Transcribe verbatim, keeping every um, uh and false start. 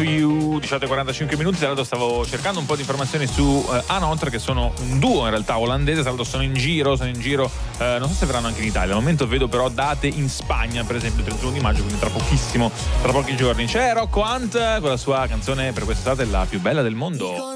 to You, diciotto e quarantacinque minuti. Tra l'altro stavo cercando un po' di informazioni su uh, Another, che sono un duo in realtà olandese. Tra l'altro sono in giro, sono in giro, uh, non so se verranno anche in Italia. Al momento vedo però date in Spagna, per esempio il trentuno di maggio, quindi tra pochissimo, tra pochi giorni. C'è Rocco Hunt con la sua canzone per quest'estate, la più bella del mondo.